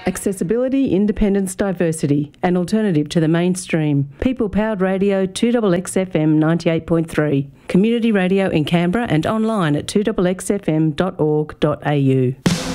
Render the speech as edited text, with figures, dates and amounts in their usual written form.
Accessibility, independence, diversity, an alternative to the mainstream. People-powered radio 2XXFM 98.3. Community radio in Canberra and online at 2XXFM.org.au.